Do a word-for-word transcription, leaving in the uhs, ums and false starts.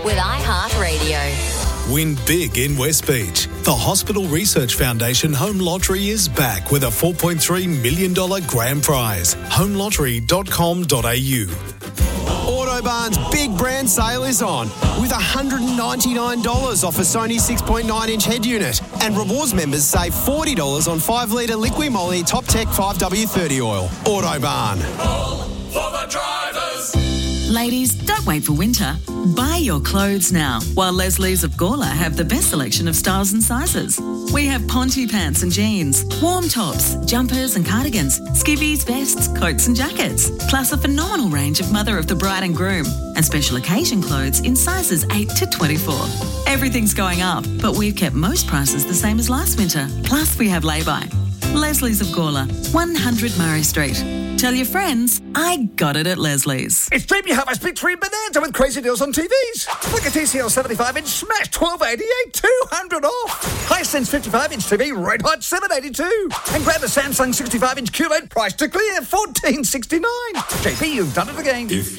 with iHeartRadio. Win big in West Beach. The Hospital Research Foundation Home Lottery is back with a four point three million dollars grand prize. home lottery dot com dot a u. Autobarn's big brand sale is on with one hundred ninety-nine dollars off a Sony six point nine inch head unit. And rewards members save forty dollars on five litre Liqui Moly Top Tech five W thirty oil. Autobarn. All for the drivers. Ladies, don't wait for winter. Buy your clothes now, while Leslie's of Gawler have the best selection of styles and sizes. We have ponte pants and jeans, warm tops, jumpers and cardigans, skivvies, vests, coats and jackets, plus a phenomenal range of mother of the bride and groom, and special occasion clothes in sizes eight to twenty-four. Everything's going up, but we've kept most prices the same as last winter. Plus, we have lay-by. Leslie's of Gawler, one hundred Murray Street. Tell your friends, I got it at Leslie's. It's Jamie Harvey's Big Three Bonanza with crazy deals on T Vs. Like a T C L seventy-five inch smash, twelve eighty-eight, two hundred off. Hisense fifty-five inch T V, red hot, seven eighty-two. And grab a Samsung sixty-five inch Q L E D, price to clear, fourteen sixty-nine. J P, you've done it again. If